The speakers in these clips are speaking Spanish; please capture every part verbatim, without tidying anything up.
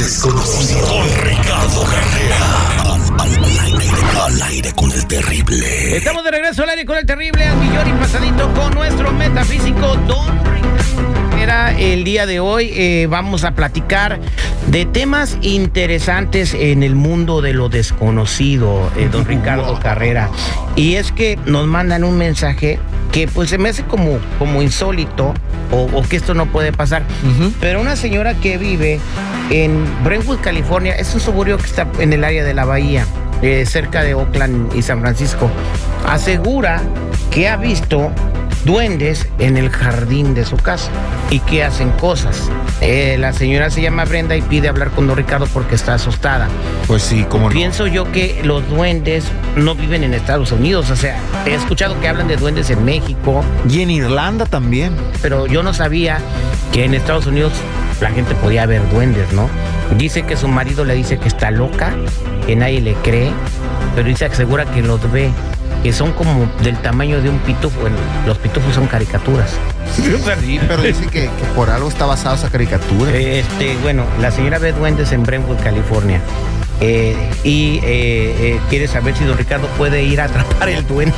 desconocido con Ricardo Carrera. Al, al, al, aire, al aire con el terrible. Estamos de regreso al aire con el terrible, al millón y pasadito con nuestro metafísico Don Ricardo Carrera. El día de hoy eh, vamos a platicar de temas interesantes en el mundo de lo desconocido, eh, Don Ricardo Carrera. Y es que nos mandan un mensaje que pues se me hace como, como insólito o, o que esto no puede pasar. Uh-huh. Pero una señora que vive en Brentwood, California, es un suburbio que está en el área de la bahía, eh, cerca de Oakland y San Francisco, asegura que ha visto duendes en el jardín de su casa y que hacen cosas. Eh, la señora se llama Brenda y pide hablar con Don Ricardo porque está asustada. Pues sí, como no. Pienso yo que los duendes no viven en Estados Unidos. O sea, he escuchado que hablan de duendes en México. Y en Irlanda también. Pero yo no sabía que en Estados Unidos la gente podía ver duendes, ¿no? Dice que su marido le dice que está loca, que nadie le cree, pero dice, asegura que los ve, que son como del tamaño de un pitufo. Bueno, los pitufos son caricaturas. Sí, pero dice que, que por algo está basada esa caricatura. Este, bueno, la señora ve duendes en Brentwood, California. Eh, y eh, eh, quiere saber si Don Ricardo puede ir a atrapar el duende.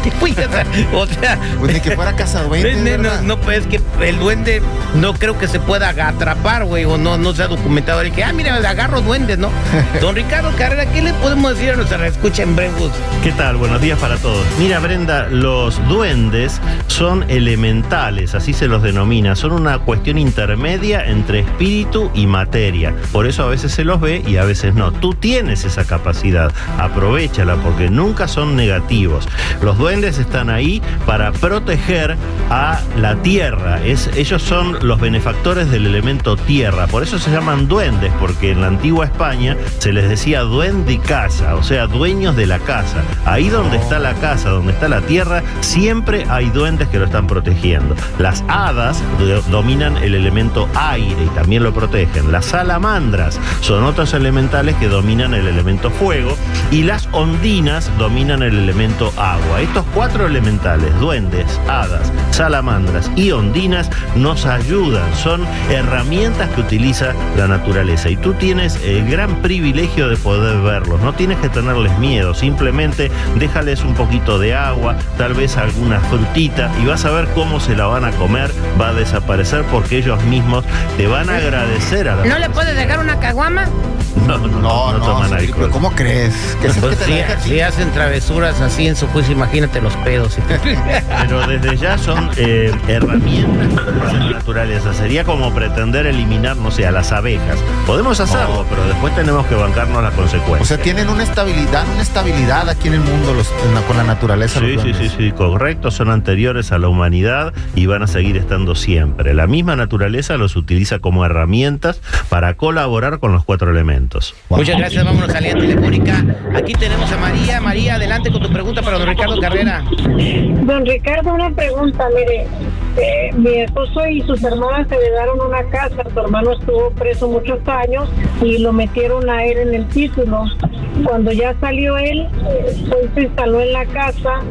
O sea, pues ni que fuera casa duende. No, no, no, pues es que el duende no creo que se pueda atrapar, güey, o no, no se ha documentado. El que, ah, mira, agarro duendes, ¿no? Don Ricardo Carrera, ¿qué le podemos decir a nuestra escucha en Brentwood? ¿Qué tal? Buenos días para todos. Mira, Brenda, los duendes son elementales, así se los denomina. Son una cuestión intermedia entre espíritu y materia. Por eso a veces se los ve y a veces no. Tú tienes esa capacidad, aprovéchala porque nunca son negativos. Los duendes están ahí para proteger a la tierra. Es, ellos son los benefactores del elemento tierra. Por eso se llaman duendes, porque en la antigua España se les decía duendi casa, o sea, dueños de la casa. Ahí donde está la casa, donde está la tierra, siempre hay duendes que lo están protegiendo. Las hadas do- dominan el elemento aire y también lo protegen. Las salamandras son otros elementales que dominan el elemento fuego, y las ondinas dominan el elemento agua. Estos cuatro elementales, duendes, hadas, salamandras y ondinas, nos ayudan, son herramientas que utiliza la naturaleza, y tú tienes el gran privilegio de poder verlos. No tienes que tenerles miedo, simplemente déjales un poquito de agua, tal vez alguna frutita, y vas a ver cómo se la van a comer, va a desaparecer porque ellos mismos te van a agradecer a la ¿No le puedes dejar una caguama? No, no, no, No, no, no, toman sí, alcohol. pero ¿cómo crees? Que sí, Pues que te sí, deja así. si hacen travesuras así en su juicio, imagínate los pedos. Pero desde ya son eh, herramientas de la naturaleza. Sería como pretender eliminar, no sé, a las abejas. Podemos hacerlo, Oh. pero después tenemos que bancarnos las consecuencias. O sea, tienen una estabilidad, una estabilidad aquí en el mundo los, en la, con la naturaleza. Sí, los sí, duendes. sí, sí, correcto. Son anteriores a la humanidad y van a seguir estando siempre. La misma naturaleza los utiliza como herramientas para colaborar con los cuatro elementos. Wow. Muchas gracias, vámonos a la línea telefónica. Aquí tenemos a María. María, adelante con tu pregunta para Don Ricardo Carrera. Don Ricardo, una pregunta, mire, eh, mi esposo y sus hermanas se heredaron una casa, su hermano estuvo preso muchos años y lo metieron a él en el título. Cuando ya salió él, eh, pues se instaló en la casa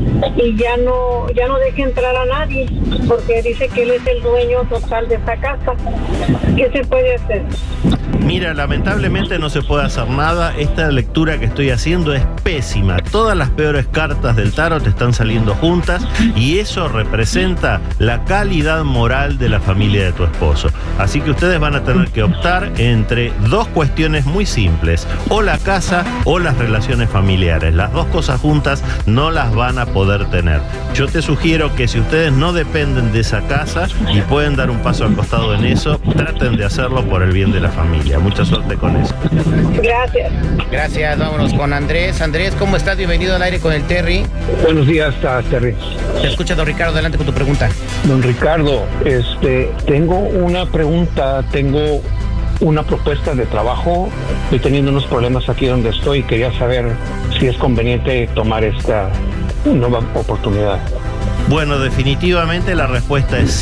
y ya no, ya no deja entrar a nadie, porque dice que él es el dueño total de esta casa. ¿Qué se puede hacer? Mira, lamentablemente no se puede hacer nada. Esta lectura que estoy haciendo es pésima. Todas las peores cartas del tarot están saliendo juntas y eso representa la calidad moral de la familia de tu esposo. Así que ustedes van a tener que optar entre dos cuestiones muy simples: o la casa o las relaciones familiares. Las dos cosas juntas no las van a poder tener. Yo te sugiero que si ustedes no dependen de esa casa y pueden dar un paso al costado en eso, traten de hacerlo por el bien de la familia. Mucha suerte con eso. Gracias. Gracias, vámonos con Andrés. Andrés, ¿cómo estás? Bienvenido al aire con el Terry. Buenos días, Terry. Te escucha Don Ricardo, adelante con tu pregunta. Don Ricardo, este, tengo una pregunta, tengo una propuesta de trabajo, estoy teniendo unos problemas aquí donde estoy y quería saber si es conveniente tomar esta nueva oportunidad. Bueno, definitivamente la respuesta es sí.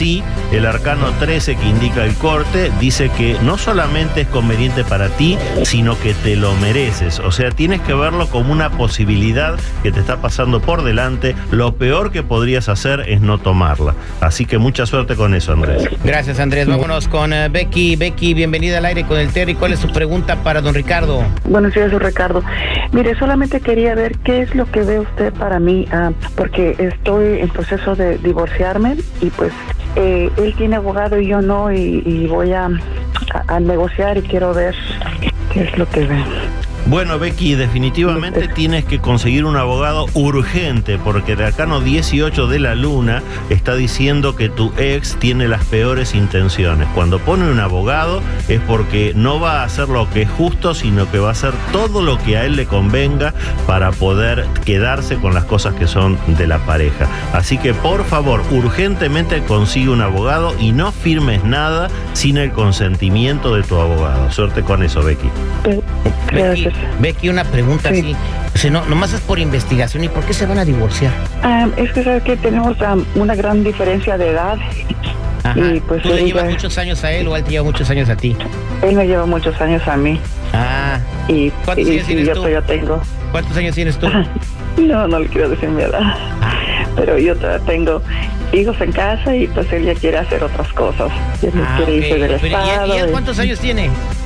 el arcano trece, que indica el corte, dice que no solamente es conveniente para ti, sino que te lo mereces. O sea, tienes que verlo como una posibilidad que te está pasando por delante. Lo peor que podrías hacer es no tomarla. Así que mucha suerte con eso, Andrés. Gracias, Andrés. Vámonos con uh, Becky. Becky, bienvenida al aire con el Terry. ¿Cuál es su pregunta para don Ricardo? Buenos días, don Ricardo. Mire, solamente quería ver qué es lo que ve usted para mí, uh, porque estoy en proceso de divorciarme y pues eh, él tiene abogado y yo no, y, y voy a, a, a negociar y quiero ver qué es lo que ve. Bueno, Becky, definitivamente tienes que conseguir un abogado urgente, porque el arcano dieciocho de la luna está diciendo que tu ex tiene las peores intenciones. Cuando pone un abogado es porque no va a hacer lo que es justo, sino que va a hacer todo lo que a él le convenga para poder quedarse con las cosas que son de la pareja. Así que, por favor, urgentemente consigue un abogado y no firmes nada sin el consentimiento de tu abogado. Suerte con eso, Becky. Becky, Becky, una pregunta sí. así. O sea, no, nomás es por investigación. ¿Y por qué se van a divorciar? Um, es que sabes que tenemos um, una gran diferencia de edad. Ajá. Y pues ¿Tú le llevas ya... muchos años a él o él te lleva muchos años a ti? Él me lleva muchos años a mí. Ah. Y, ¿Cuántos y, años tienes y yo tú? todavía tengo. ¿Cuántos años tienes tú? No, no le quiero decir mi edad. Pero yo todavía tengo hijos en casa y pues él ya quiere hacer otras cosas. Ya Ah, quiere okay. irse del Pero, estado. ¿y él, y él y- cuántos años tiene?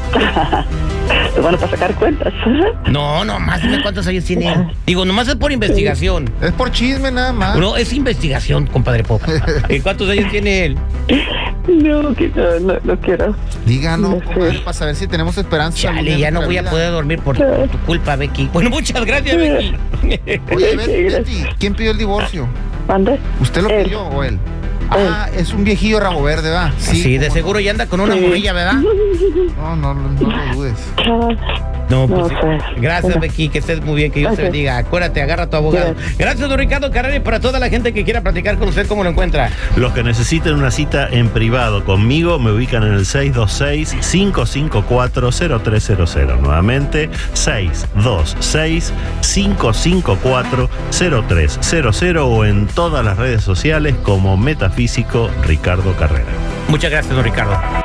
Bueno, para sacar cuentas. No, nomás dime cuántos años tiene él. Digo, nomás es por investigación. Es por chisme nada más. No, es investigación, compadre Pop. ¿Y cuántos años tiene él? No, que no, no, no quiero. Díganos, No sé. comadre, para saber si tenemos esperanza. Chale, algún día ya en no nuestra voy a vida. poder dormir por, por tu culpa, Becky. Bueno, muchas gracias, Becky. Oye, Sí, Betty, gracias. Betty, ¿quién pidió el divorcio? ¿Mande? ¿Usted lo Él. pidió o él? Ah, es un viejillo rabo verde, ¿verdad? Sí, de cómo seguro ya anda con una Sí. morrilla, ¿verdad? No, no, no, no lo dudes. No, pues No sí. sé. Gracias, Bueno. Becky, que estés muy bien, que Dios te Ok. bendiga. Acuérdate, agarra a tu abogado. Gracias. Gracias, don Ricardo Carrera, y para toda la gente que quiera platicar con usted, ¿cómo lo encuentra? Los que necesiten una cita en privado conmigo me ubican en el seis dos seis, cinco cinco cuatro, cero tres cero cero. Nuevamente, seis dos seis, cinco cinco cuatro, cero tres cero cero, o en todas las redes sociales como Metafísico Ricardo Carrera. Muchas gracias, don Ricardo.